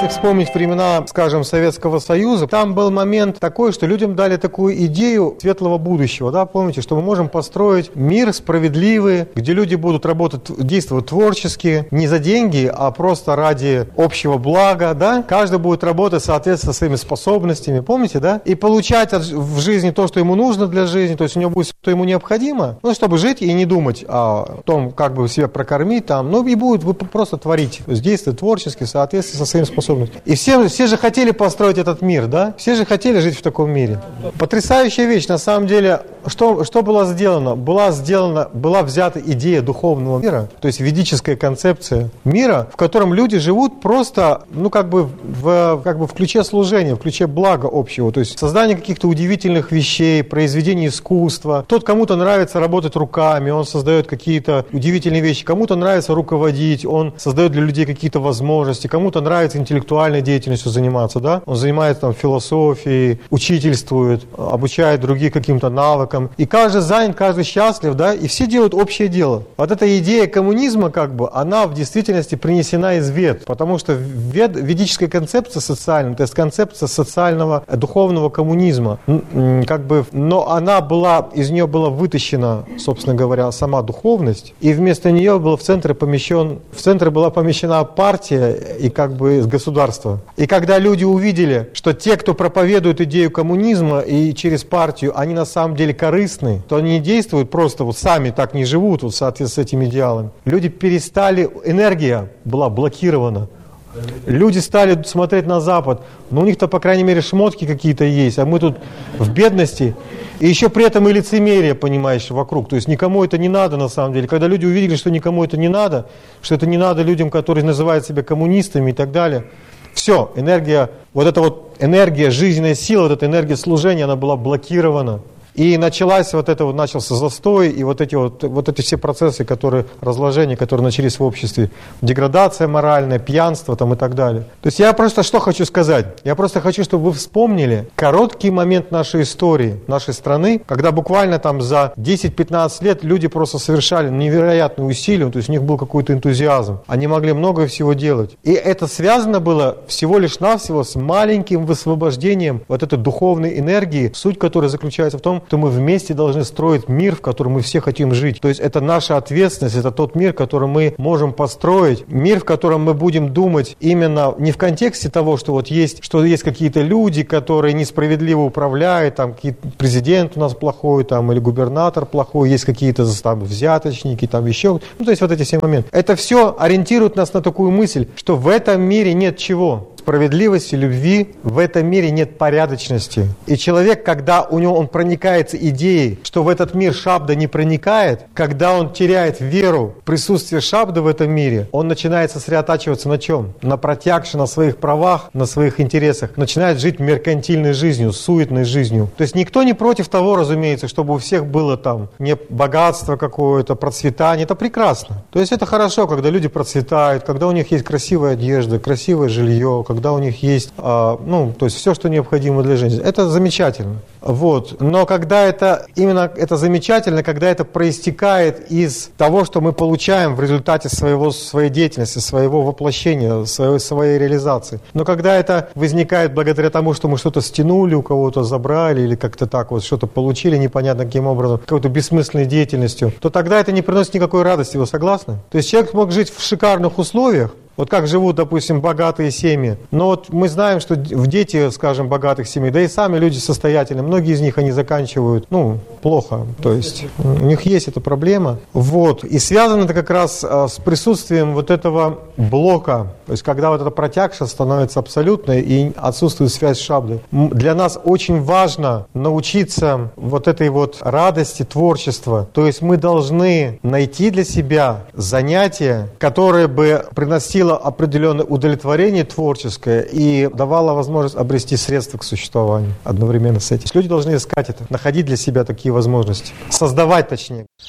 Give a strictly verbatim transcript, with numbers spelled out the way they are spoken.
вспомнить времена, скажем, Советского Союза, там был момент такой, что людям дали такую идею светлого будущего, да, помните, что мы можем построить мир справедливый, где люди будут работать, действовать творчески, не за деньги, а просто ради общего блага, да, каждый будет работать, соответственно, своими способностями, помните, да, и получать в жизни то, что ему нужно для жизни, то есть у него будет все, что ему необходимо, ну, чтобы жить и не думать о том, как бы себя прокормить там, ну, и будет вы просто творить, то есть действовать творчески, соответственно, со своими способностями. И все, все же хотели построить этот мир, да, все же хотели жить в таком мире. Потрясающая вещь, на самом деле, что, что было сделано? Была сделана, была взята идея духовного мира, то есть ведическая концепция мира, в котором люди живут просто, ну, как бы в, как бы в ключе служения, в ключе блага общего, то есть создание каких-то удивительных вещей, произведений искусства. Тот, кому-то нравится работать руками, он создает какие-то удивительные вещи, кому-то нравится руководить, он создает для людей какие-то возможности, кому-то нравится интеллектуальной деятельностью заниматься, да, он занимается там философией, учительствует, обучает других каким-то навыкам, и каждый занят, каждый счастлив, да, и все делают общее дело. Вот эта идея коммунизма, как бы, она в действительности принесена из Вед, потому что вед, ведическая концепция социальная, то есть концепция социального, духовного коммунизма, как бы, но она была, из нее была вытащена, собственно говоря, сама духовность, и вместо нее был в центре помещен, в центре была помещена партия и как бы государство. И когда люди увидели, что те, кто проповедует идею коммунизма и через партию, они на самом деле корыстны, то они не действуют просто вот сами, так не живут вот в соответствии с этим идеалом. Люди перестали, энергия была блокирована. Люди стали смотреть на Запад, но у них-то, по крайней мере, шмотки какие-то есть, а мы тут в бедности. И еще при этом и лицемерие, понимаешь, вокруг. То есть никому это не надо на самом деле. Когда люди увидели, что никому это не надо, что это не надо людям, которые называют себя коммунистами и так далее, все, энергия, вот эта вот энергия, жизненная сила, вот эта энергия служения, она была блокирована. И началась вот это вот, начался застой, и вот эти вот, вот эти все процессы, которые, разложения, которые начались в обществе, деградация моральная, пьянство там и так далее. То есть я просто что хочу сказать? Я просто хочу, чтобы вы вспомнили короткий момент нашей истории, нашей страны, когда буквально там за десять-пятнадцать лет люди просто совершали невероятные усилия, то есть у них был какой-то энтузиазм, они могли много всего делать. И это связано было всего лишь навсего с маленьким высвобождением вот этой духовной энергии, суть которой заключается в том, что мы вместе должны строить мир, в котором мы все хотим жить. То есть это наша ответственность, это тот мир, который мы можем построить. Мир, в котором мы будем думать именно не в контексте того, что вот есть, что есть какие-то люди, которые несправедливо управляют, там президент у нас плохой, там, или губернатор плохой, есть какие-то там взяточники, там еще. Ну, то есть вот эти все моменты. Это все ориентирует нас на такую мысль, что в этом мире нет чего? Справедливости, любви, в этом мире нет порядочности. И человек, когда у него он проникается идеей, что в этот мир Шабда не проникает, когда он теряет веру в присутствие Шабда в этом мире, он начинает сосредотачиваться на чем? На протягше, на своих правах, на своих интересах. Начинает жить меркантильной жизнью, суетной жизнью. То есть никто не против того, разумеется, чтобы у всех было там не богатство какое-то, процветание. Это прекрасно. То есть это хорошо, когда люди процветают, когда у них есть красивая одежда, красивое жилье, когда у них есть, ну, то есть все, что необходимо для жизни. Это замечательно. Вот. Но когда это, именно это замечательно, когда это проистекает из того, что мы получаем в результате своего, своей деятельности, своего воплощения, своей, своей реализации. Но когда это возникает благодаря тому, что мы что-то стянули, у кого-то забрали или как-то так вот что-то получили непонятно каким образом, какой-то бессмысленной деятельностью, то тогда это не приносит никакой радости. Вы согласны? То есть человек мог жить в шикарных условиях, вот как живут, допустим, богатые семьи. Но вот мы знаем, что в дети, скажем, богатых семей, да и сами люди состоятельные, многие из них, они заканчивают, ну, плохо. То есть у них есть эта проблема. Вот. И связано это как раз с присутствием вот этого блока. То есть когда вот эта протягша становится абсолютной и отсутствует связь с Шабдой. Для нас очень важно научиться вот этой вот радости творчества. То есть мы должны найти для себя занятие, которое бы приносило определенное удовлетворение творческое и давало возможность обрести средства к существованию одновременно с этим. Люди должны искать это, находить для себя такие возможности, создавать точнее.